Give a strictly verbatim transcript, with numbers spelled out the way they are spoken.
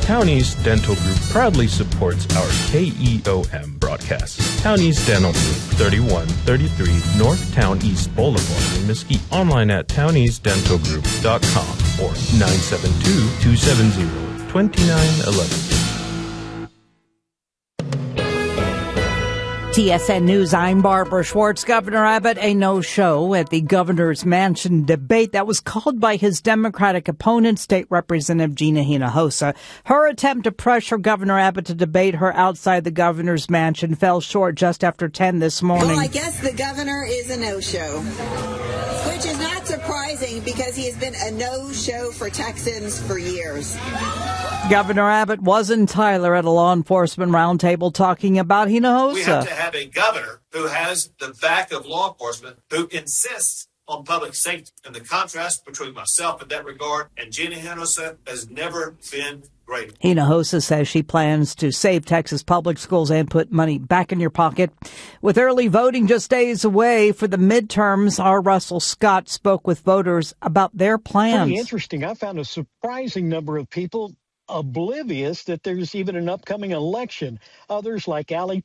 Townie's Dental Group proudly supports our K E O M broadcasts. Townie's Dental Group, thirty-one thirty-three North Town East Boulevard in Mesquite. Online at townies dental group dot com or nine seven two, two seven zero, two nine one one. T S N News, I'm Barbara Schwartz. Governor Abbott, a no-show at the governor's mansion debate that was called by his Democratic opponent, State Representative Gina Hinojosa. Her attempt to pressure Governor Abbott to debate her outside the governor's mansion fell short just after ten this morning. Well, I guess the governor is a no-show, which is not surprising because he has been a no-show for Texans for years. Governor Abbott was in Tyler at a law enforcement roundtable talking about Hinojosa. We have to have a governor who has the back of law enforcement, who insists on public safety. And the contrast between myself in that regard and Gina Hinojosa has never been greater. Hinojosa says she plans to save Texas public schools and put money back in your pocket. With early voting just days away for the midterms, our Russell Scott spoke with voters about their plans. Pretty interesting. I found a surprising number of people oblivious that there's even an upcoming election. Others, like Allie